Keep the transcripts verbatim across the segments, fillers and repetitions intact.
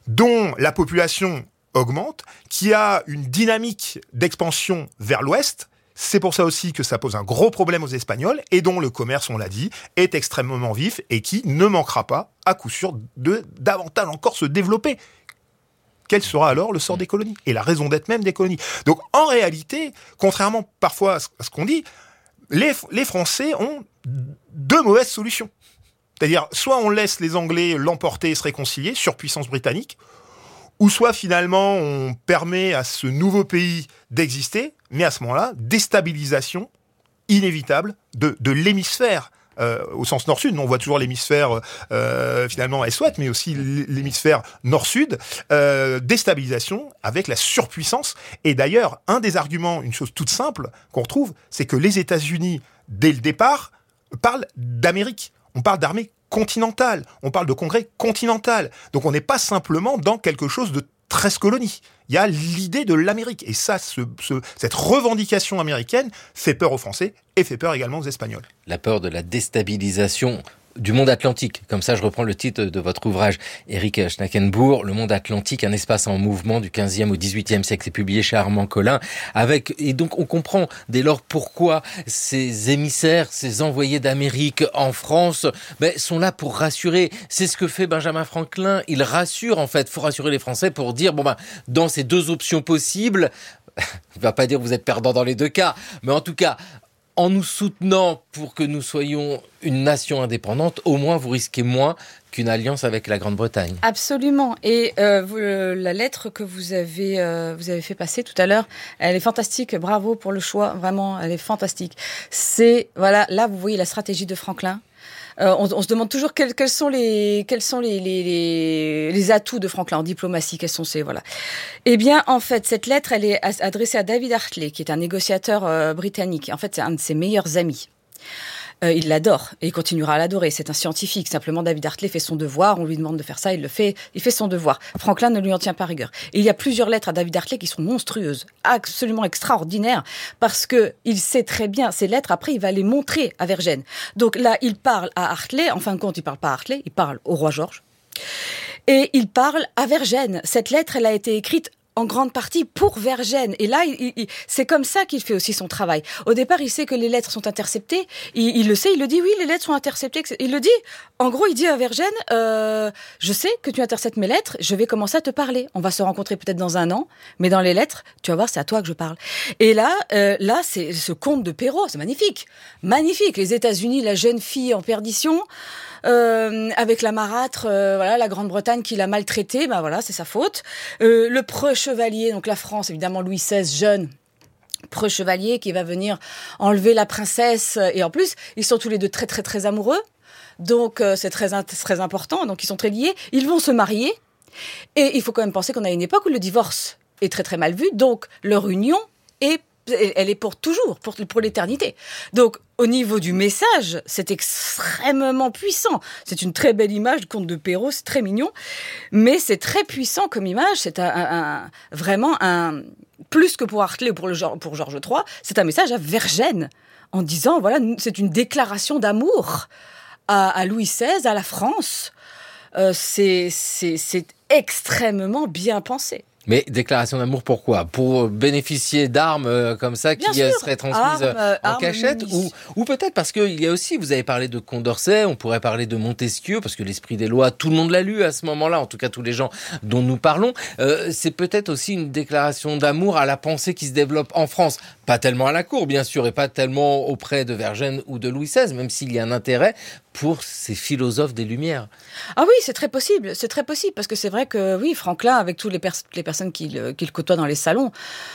dont la population augmente, qui a une dynamique d'expansion vers l'ouest. C'est pour ça aussi que ça pose un gros problème aux Espagnols et dont le commerce, on l'a dit, est extrêmement vif et qui ne manquera pas, à coup sûr, de davantage encore se développer. Quel sera alors le sort des colonies et la raison d'être même des colonies? Donc, en réalité, contrairement parfois à ce qu'on dit, les, les Français ont deux mauvaises solutions. C'est-à-dire, soit on laisse les Anglais l'emporter et se réconcilier, surpuissance britannique, ou soit finalement on permet à ce nouveau pays d'exister, mais à ce moment-là, déstabilisation inévitable de, de l'hémisphère, euh, au sens nord-sud. On voit toujours l'hémisphère euh, finalement est-ouest, mais aussi l'hémisphère nord-sud. Euh, déstabilisation avec la surpuissance. Et d'ailleurs, un des arguments, une chose toute simple qu'on retrouve, c'est que les États-Unis, dès le départ, parlent d'Amérique. On parle d'armée continentale, on parle de congrès continental. Donc on n'est pas simplement dans quelque chose de treize colonies. Il y a l'idée de l'Amérique. Et ça, ce, ce, cette revendication américaine fait peur aux Français et fait peur également aux Espagnols. La peur de la déstabilisation du monde atlantique. Comme ça, je reprends le titre de votre ouvrage, Éric Schnackenbourg, Le monde atlantique, un espace en mouvement du quinzième au dix-huitième siècle. C'est publié chez Armand Collin. Avec, et donc, on comprend dès lors pourquoi ces émissaires, ces envoyés d'Amérique en France, ben, sont là pour rassurer. C'est ce que fait Benjamin Franklin. Il rassure, en fait. Il faut rassurer les Français pour dire, bon ben, dans ces deux options possibles, il va pas dire que vous êtes perdant dans les deux cas, mais en tout cas, en nous soutenant pour que nous soyons une nation indépendante, au moins vous risquez moins qu'une alliance avec la Grande-Bretagne. Absolument. Et euh, vous, la lettre que vous avez, euh, vous avez fait passer tout à l'heure, elle est fantastique. Bravo pour le choix. Vraiment, elle est fantastique. C'est, voilà, là, vous voyez la stratégie de Franklin. Euh, on, on se demande toujours quels, quels sont les quels sont les, les, les, les atouts de Franklin en diplomatie, quels sont ces voilà. Eh bien, en fait, cette lettre, elle est adressée à David Hartley, qui est un négociateur euh, britannique. En fait, c'est un de ses meilleurs amis. Euh, il l'adore et il continuera à l'adorer. C'est un scientifique. Simplement, David Hartley fait son devoir. On lui demande de faire ça, il le fait. Il fait son devoir. Franklin ne lui en tient pas rigueur. Et il y a plusieurs lettres à David Hartley qui sont monstrueuses, absolument extraordinaires, parce que il sait très bien ces lettres. Après, il va les montrer à Vergennes. Donc là, il parle à Hartley. En fin de compte, il parle pas à Hartley. Il parle au roi George. Et il parle à Vergennes. Cette lettre, elle a été écrite en grande partie pour Vergennes. Et là, il, il, c'est comme ça qu'il fait aussi son travail. Au départ, il sait que les lettres sont interceptées. Il, il le sait, il le dit, oui, les lettres sont interceptées. Il le dit. En gros, il dit à Vergennes, euh, je sais que tu interceptes mes lettres, je vais commencer à te parler. On va se rencontrer peut-être dans un an, mais dans les lettres, tu vas voir, c'est à toi que je parle. Et là, euh, là, c'est ce conte de Perrault, c'est magnifique. Magnifique. Les États-Unis, la jeune fille en perdition, Euh, avec la marâtre, euh, voilà, la Grande-Bretagne qui l'a maltraité, ben voilà, c'est sa faute. Euh, le preux chevalier, donc la France, évidemment Louis seize, jeune preux chevalier qui va venir enlever la princesse. Et en plus, ils sont tous les deux très très très amoureux, donc euh, c'est très très important. Donc ils sont très liés. Ils vont se marier. Et il faut quand même penser qu'on a une époque où le divorce est très très mal vu, donc leur union est elle est pour toujours, pour, pour l'éternité. Donc, au niveau du message, c'est extrêmement puissant. C'est une très belle image du conte de Perrault, c'est très mignon, mais c'est très puissant comme image. C'est un, un, un, vraiment un, plus que pour Hartley ou pour, le, pour Georges trois, c'est un message à Vergennes, en disant, voilà, c'est une déclaration d'amour à, à Louis seize, à la France. Euh, c'est, c'est, c'est extrêmement bien pensé. Mais déclaration d'amour, pourquoi ? Pour bénéficier d'armes euh, comme ça qui euh, seraient transmises armes, euh, en armes, cachette ou, ou peut-être parce qu'il y a aussi, vous avez parlé de Condorcet, on pourrait parler de Montesquieu, parce que l'Esprit des lois, tout le monde l'a lu à ce moment-là, en tout cas tous les gens dont nous parlons. Euh, c'est peut-être aussi une déclaration d'amour à la pensée qui se développe en France. Pas tellement à la cour, bien sûr, et pas tellement auprès de Vergennes ou de Louis seize, même s'il y a un intérêt pour ces philosophes des Lumières. Ah oui, c'est très possible, c'est très possible, parce que c'est vrai que, oui, Franklin, avec toutes les, pers- les personnes qu'il, qu'il côtoie dans les salons,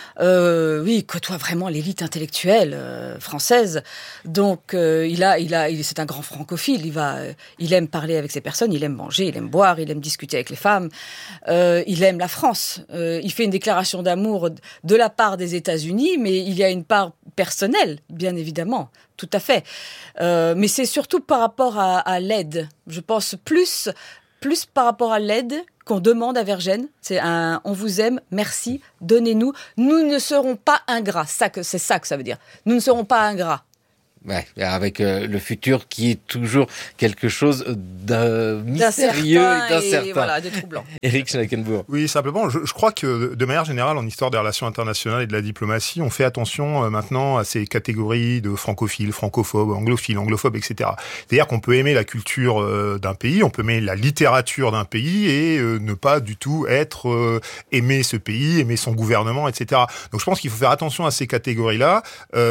euh, oui, il côtoie vraiment l'élite intellectuelle euh, française. Donc, euh, il a, il a, il, c'est un grand francophile, il va, euh, il aime parler avec ces personnes, il aime manger, il aime boire, il aime discuter avec les femmes, euh, il aime la France. Euh, il fait une déclaration d'amour de la part des États-Unis, mais il y a une part personnelle, bien évidemment. Tout à fait. Euh, mais c'est surtout par rapport à, à l'aide. Je pense plus, plus par rapport à l'aide qu'on demande à Vergennes. C'est un « on vous aime, merci, donnez-nous. Nous ne serons pas ingrats ». Ça que, c'est ça que ça veut dire. Nous ne serons pas ingrats. Ouais, avec euh, le futur qui est toujours quelque chose de mystérieux et d'incertain. Et voilà, de troublant. Éric Schnackenbourg. Oui, simplement, je, je crois que de manière générale, en histoire des relations internationales et de la diplomatie, on fait attention euh, maintenant à ces catégories de francophiles, francophobes, anglophiles, anglophobes, et cetera. C'est-à-dire qu'on peut aimer la culture euh, d'un pays, on peut aimer la littérature d'un pays et euh, ne pas du tout être euh, aimer ce pays, aimer son gouvernement, et cetera. Donc je pense qu'il faut faire attention à ces catégories-là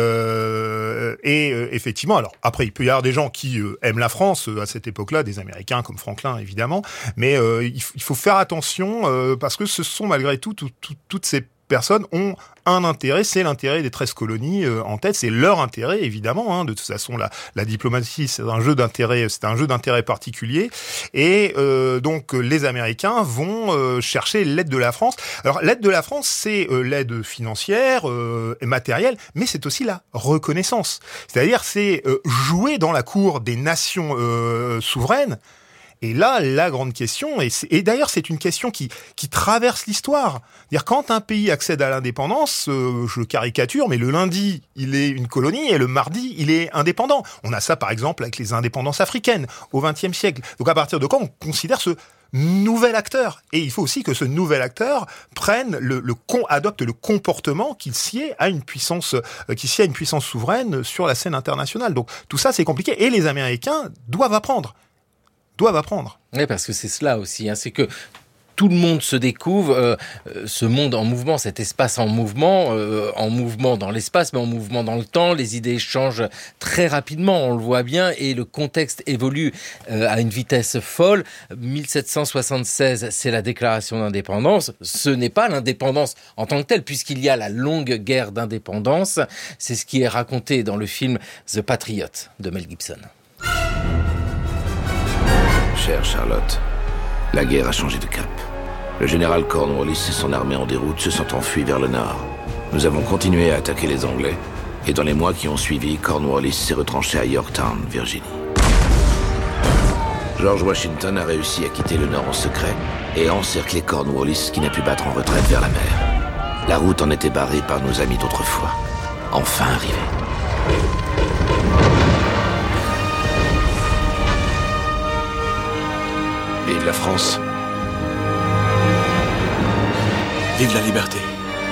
euh, et euh, effectivement, alors après, il peut y avoir des gens qui euh, aiment la France euh, à cette époque-là, des Américains comme Franklin, évidemment, mais euh, il, f- il faut faire attention euh, parce que ce sont malgré tout, tout, tout toutes ces personnes ont un intérêt, c'est l'intérêt des treize colonies euh, en tête, c'est leur intérêt évidemment. Hein, de toute façon, la, la diplomatie, c'est un jeu d'intérêt, c'est un jeu d'intérêt particulier, et euh, donc les Américains vont euh, chercher l'aide de la France. Alors l'aide de la France, c'est euh, l'aide financière euh, et matérielle, mais c'est aussi la reconnaissance. C'est-à-dire, c'est euh, jouer dans la cour des nations euh, souveraines. Et là, la grande question, et, et d'ailleurs c'est une question qui, qui traverse l'histoire. C'est-à-dire, quand un pays accède à l'indépendance, euh, je caricature, mais le lundi, il est une colonie et le mardi, il est indépendant. On a ça par exemple avec les indépendances africaines au vingtième siècle. Donc à partir de quand on considère ce nouvel acteur? Et il faut aussi que ce nouvel acteur prenne le, le con, adopte le comportement qu'il sied à une puissance, euh, qui sied à une puissance souveraine sur la scène internationale. Donc tout ça, c'est compliqué. Et les Américains doivent apprendre. doivent apprendre. Oui, parce que c'est cela aussi, hein, c'est que tout le monde se découvre, euh, ce monde en mouvement, cet espace en mouvement, euh, en mouvement dans l'espace, mais en mouvement dans le temps. Les idées changent très rapidement, on le voit bien, et le contexte évolue euh, à une vitesse folle. mille sept cent soixante-seize, c'est la déclaration d'indépendance. Ce n'est pas l'indépendance en tant que telle, puisqu'il y a la longue guerre d'indépendance. C'est ce qui est raconté dans le film The Patriot de Mel Gibson. Chère Charlotte, la guerre a changé de cap. Le général Cornwallis et son armée en déroute se sont enfuis vers le nord. Nous avons continué à attaquer les Anglais, et dans les mois qui ont suivi, Cornwallis s'est retranché à Yorktown, Virginie. George Washington a réussi à quitter le nord en secret et a encerclé Cornwallis qui n'a pu battre en retraite vers la mer. La route en était barrée par nos amis d'autrefois, enfin arrivés. Vive la France. Vive la liberté.